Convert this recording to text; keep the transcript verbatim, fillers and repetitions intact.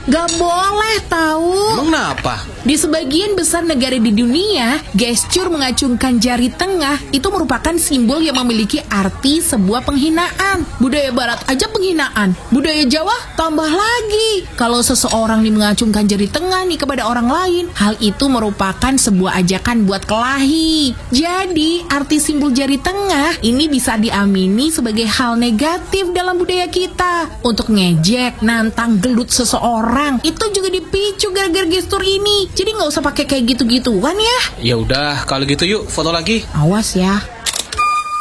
Gak boleh tahu. Emang kenapa? Di sebagian besar negara di dunia, gestur mengacungkan jari tengah itu merupakan simbol yang memiliki arti sebuah penghinaan. Budaya Barat aja penghinaan, budaya Jawa tambah lagi. Kalau seseorang nih mengacungkan jari tengah nih kepada orang lain, hal itu merupakan sebuah ajakan buat kelahi. Jadi, arti simbol jari tengah ini bisa diamini sebagai hal negatif dalam budaya kita. Untuk ngejek, nantang, gelut seseorang, itu juga dipicu gara-gara gestur ini. Jadi nggak usah pakai kayak gitu-gituan ya. Ya udah, kalau gitu yuk foto lagi. Awas ya.